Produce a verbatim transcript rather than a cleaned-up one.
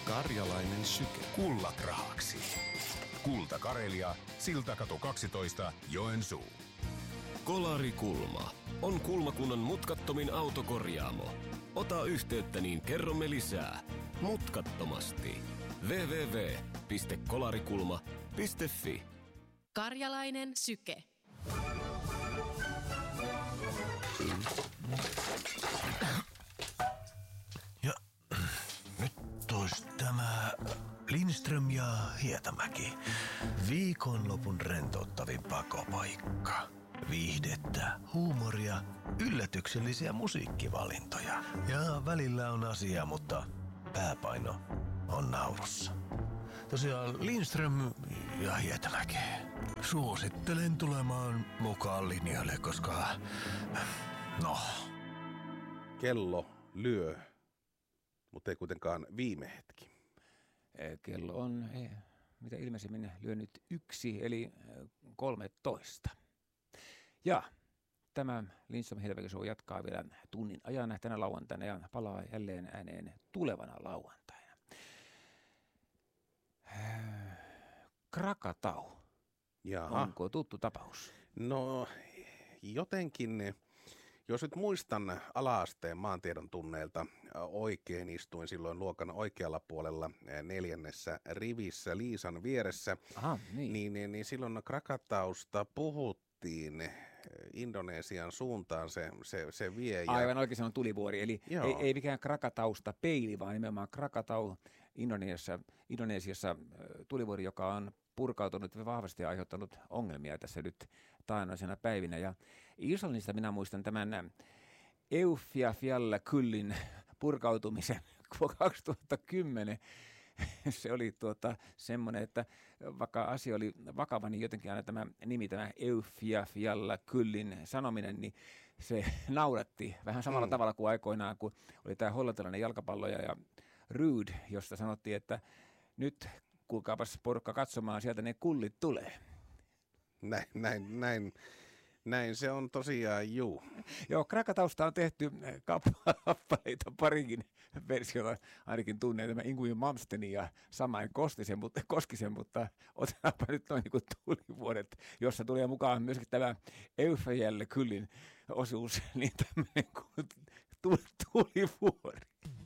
Karjalainen syke. Kullakrahaksi. Kulta Karelia, Siltakatu kaksitoista, Joensuu. Kolarikulma on Kulmakunnan mutkattomin autokorjaamo. Ota yhteyttä, niin kerromme lisää. Mutkattomasti. double-u double-u double-u piste kolarikulma piste fi. Karjalainen syke. Ja nyt olisi tämä Lindström ja Hietamäki. Viikonlopun rentouttavin pakopaikka. Viihdettä, huumoria, yllätyksellisiä musiikkivalintoja. Ja välillä on asiaa, mutta pääpaino on naurussa. Tosiaan Lindström ja Hietamäki. Suosittelen tulemaan mukaan linjoille, koska... No... Kello lyö, mutta ei kuitenkaan viime hetki. Kello on, ei, mitä ilmeisemmin lyönyt yksi, eli kolmetoista. Ja tämä Lindström Hietamäki Show jatkaa vielä tunnin ajan tänä lauantaina ja palaa jälleen ääneen tulevana lauantaina. Krakatau. Jaha. Onko tuttu tapaus? No jotenkin, jos nyt muistan ala-asteen maantiedon tunneilta oikein, istuin silloin luokan oikealla puolella neljännessä rivissä Liisan vieressä, Aha, niin. Niin, niin, niin silloin Krakatausta puhuttiin. Indonesian suuntaan se, se, se vie. Ja... Aivan oikein, se on tulivuori, eli ei, ei mikään Krakatausta peili, vaan nimenomaan Krakatau Indonesiassa, Indonesiassa tulivuori, joka on purkautunut vahvasti ja aiheuttanut ongelmia tässä nyt taannoisena päivinä. Ja Islannista minä muistan tämän Eyjafjallajökullin purkautumisen kaksituhattakymmenen. Se oli tuota semmoinen, että vaikka asia oli vakava, niin jotenkin aina tämä nimi, tämä Eyjafjallajökullin sanominen, niin se nauratti vähän samalla mm. tavalla kuin aikoinaan, kun oli tämä hollantilainen jalkapalloja ja Ruud, josta sanottiin, että nyt kuulkaapas porukka katsomaan, sieltä ne kullit tulee. Näin, näin, näin. Näin se on tosiaan, juu. Joo, Krakatausta on tehty kappaleita parinkin versiota, ainakin tunnen tämä Ingui Malmsteni ja Samain Kostisen, mutta, Koskisen, mutta otetaanpa nyt noin niin kuin tulivuodet, jossa tulee mukaan myöskin tämä Eyjafjallajökullin osuus, niin tämmöinen kuin tulivuori.